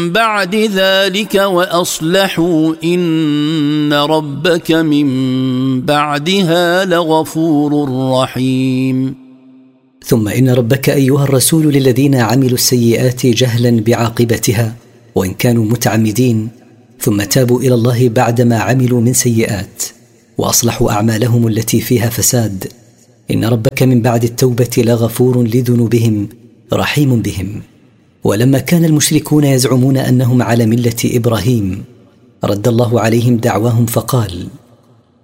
بعد ذلك وأصلحوا إن ربك من بعدها لغفور رحيم. ثم إن ربك أيها الرسول للذين عملوا السيئات جهلا بعاقبتها وإن كانوا متعمدين ثم تابوا إلى الله بعدما عملوا من سيئات وأصلحوا أعمالهم التي فيها فساد، إن ربك من بعد التوبة لغفور لذنوبهم رحيم بهم. ولما كان المشركون يزعمون أنهم على ملة إبراهيم رد الله عليهم دعواهم فقال: